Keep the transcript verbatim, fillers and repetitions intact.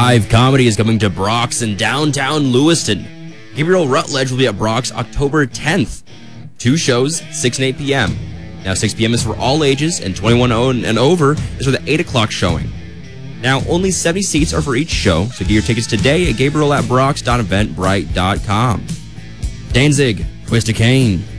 Live comedy is coming to Brock's in downtown Lewiston. Gabriel Rutledge will be at Brock's October tenth. Two shows, six and eight p.m. Now, six p.m. is for all ages, and twenty-one and over is for the eight o'clock showing. Now, only seventy seats are for each show, so get your tickets today at gabriel at brocks dot eventbrite dot com. Danzig, Twist a Cane.